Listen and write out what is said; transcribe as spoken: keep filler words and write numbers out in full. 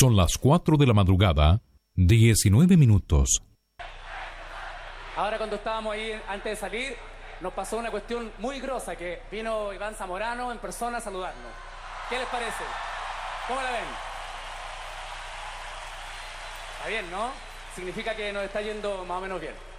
Son las cuatro de la madrugada, diecinueve minutos. Ahora cuando estábamos ahí antes de salir, nos pasó una cuestión muy grosa, que vino Iván Zamorano en persona a saludarnos. ¿Qué les parece? ¿Cómo la ven? Está bien, ¿no? Significa que nos está yendo más o menos bien.